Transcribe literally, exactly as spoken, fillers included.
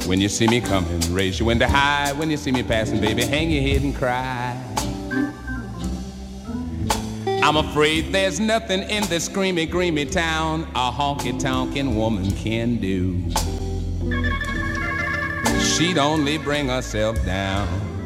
When you see me coming, raise your window high. When you see me passing, baby, hang your head and cry. I'm afraid there's nothing in this screamy, greamy town a honky-tonkin' woman can do. She'd only bring herself down.